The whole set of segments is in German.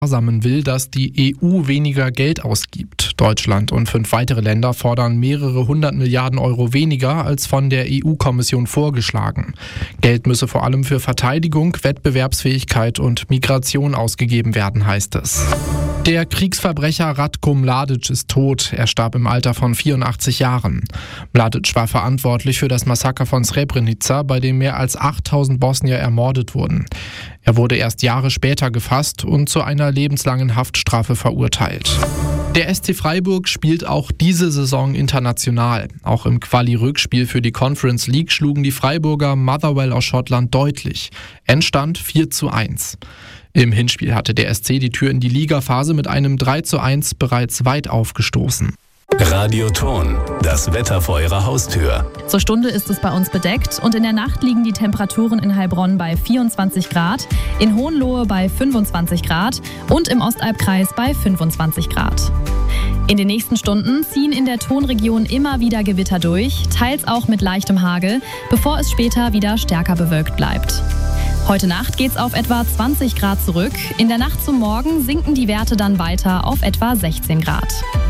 versammeln will, dass die EU weniger Geld ausgibt. Deutschland und 5 weitere Länder fordern mehrere 100 Milliarden Euro weniger als von der EU-Kommission vorgeschlagen. Geld müsse vor allem für Verteidigung, Wettbewerbsfähigkeit und Migration ausgegeben werden, heißt es. Der Kriegsverbrecher Ratko Mladic ist tot. Er starb im Alter von 84 Jahren. Mladic war verantwortlich für das Massaker von Srebrenica, bei dem mehr als 8000 Bosnier ermordet wurden. Er wurde erst Jahre später gefasst und zu einer lebenslangen Haftstrafe verurteilt. Der SC Freiburg spielt auch diese Saison international. Auch im Quali-Rückspiel für die Conference League schlugen die Freiburger Motherwell aus Schottland deutlich. Endstand 4:1. Im Hinspiel hatte der SC die Tür in die Ligaphase mit einem 3:1 bereits weit aufgestoßen. Radioton, das Wetter vor Ihrer Haustür. Zur Stunde ist es bei uns bedeckt und in der Nacht liegen die Temperaturen in Heilbronn bei 24 Grad, in Hohenlohe bei 25 Grad und im Ostalbkreis bei 25 Grad. In den nächsten Stunden ziehen in der Tonregion immer wieder Gewitter durch, teils auch mit leichtem Hagel, bevor es später wieder stärker bewölkt bleibt. Heute Nacht geht's auf etwa 20 Grad zurück. In der Nacht zum Morgen sinken die Werte dann weiter auf etwa 16 Grad.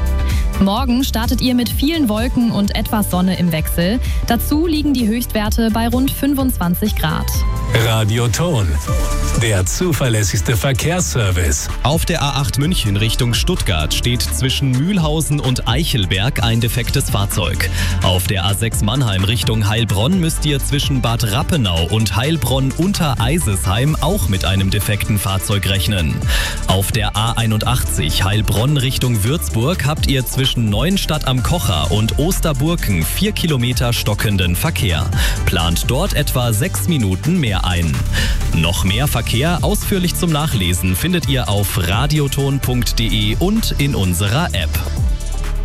Morgen startet ihr mit vielen Wolken und etwas Sonne im Wechsel. Dazu liegen die Höchstwerte bei rund 25 Grad. Radioton, der zuverlässigste Verkehrsservice. Auf der A8 München Richtung Stuttgart steht zwischen Mühlhausen und Eichelberg ein defektes Fahrzeug. Auf der A6 Mannheim Richtung Heilbronn müsst ihr zwischen Bad Rappenau und Heilbronn unter Eisesheim auch mit einem defekten Fahrzeug rechnen. Auf der A81 Heilbronn Richtung Würzburg habt ihr zwischen Neuenstadt am Kocher und Osterburken 4 Kilometer stockenden Verkehr. Plant dort etwa 6 Minuten mehr ein. Noch mehr Verkehr ausführlich zum Nachlesen findet ihr auf radioton.de und in unserer App.